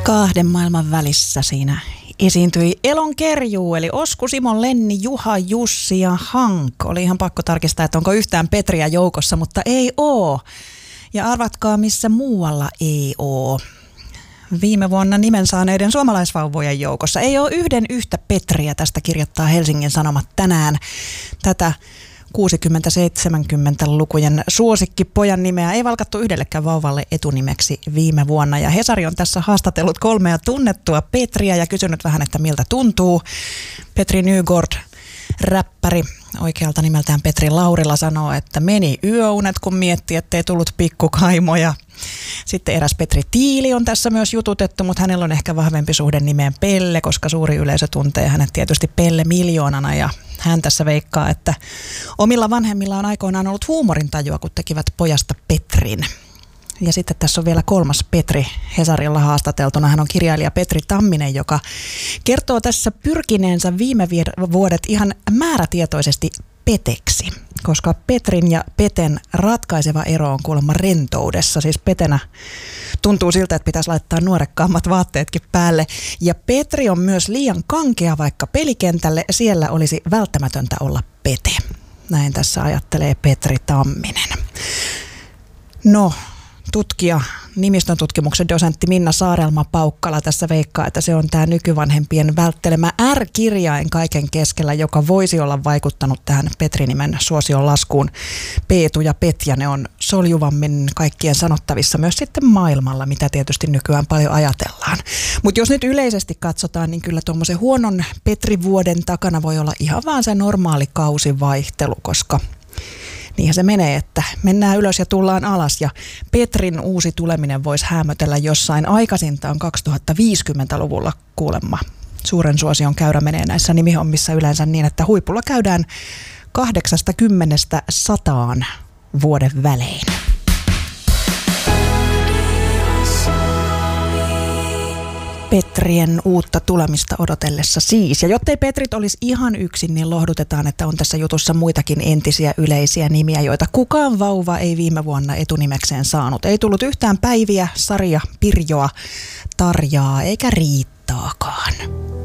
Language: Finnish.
Kahden maailman välissä siinä esiintyi Elon Kerjuu, eli Osku, Simon, Lenni, Juha, Jussi ja Hank. Oli ihan pakko tarkistaa, että onko yhtään Petriä joukossa, mutta ei oo. Ja arvatkaa, missä muualla ei oo. Viime vuonna nimen saaneiden suomalaisvauvojen joukossa ei ole yhden yhtä Petriä. Tästä kirjoittaa Helsingin Sanomat tänään. Tätä 60-70-lukujen suosikkipojan nimeä ei valkattu yhdellekään vauvalle etunimeksi viime vuonna. Ja Hesari on tässä haastatellut 3 tunnettua Petriä ja kysynyt vähän, että miltä tuntuu. Petri Nygård, räppäri, oikealta nimeltään Petri Laurila, sanoo, että meni yöunet, kun mietti, ettei tullut pikkukaimoja. Sitten eräs Petri Tiili on tässä myös jututettu, mutta hänellä on ehkä vahvempi suhde nimeen Pelle, koska suuri yleisö tuntee hänet tietysti Pelle miljoonana. Ja hän tässä veikkaa, että omilla vanhemmillaan aikoinaan ollut huumorintajua, kun tekivät pojasta Petrin. Ja sitten tässä on vielä 3 Petri Hesarilla haastateltuna. Hän on kirjailija Petri Tamminen, joka kertoo tässä pyrkineensä viime vuodet ihan määrätietoisesti peteksi. Koska Petrin ja Peten ratkaiseva ero on kuulemma rentoudessa. Siis Petenä tuntuu siltä, että pitäisi laittaa nuorekkaammat vaatteetkin päälle. Ja Petri on myös liian kankea vaikka pelikentälle. Siellä olisi välttämätöntä olla Pete. Näin tässä ajattelee Petri Tamminen. No, tutkija, nimistön tutkimuksen dosentti Minna Saarelma-Paukkala tässä veikkaa, että se on tämä nykyvanhempien välttelemä R-kirjain kaiken keskellä, joka voisi olla vaikuttanut tähän Petri-nimen suosion laskuun. Peetu ja Petja, ne on soljuvammin kaikkien sanottavissa myös sitten maailmalla, mitä tietysti nykyään paljon ajatellaan. Mutta jos nyt yleisesti katsotaan, niin kyllä tuommoisen huonon Petri-vuoden takana voi olla ihan vaan se normaali kausivaihtelu, koska niinhän se menee, että mennään ylös ja tullaan alas, ja Petrin uusi tuleminen voisi häämötellä jossain aikaisintaan 2050-luvulla kuulemma. Suuren suosion käyrä menee näissä nimihommissa yleensä niin, että huipulla käydään 80-100 vuoden välein. Petrien uutta tulemista odotellessa siis. Ja jottei Petrit olisi ihan yksin, niin lohdutetaan, että on tässä jutussa muitakin entisiä yleisiä nimiä, joita kukaan vauva ei viime vuonna etunimekseen saanut. Ei tullut yhtään Päiviä, Saria, Pirjoa, Tarjaa eikä Riittaakaan.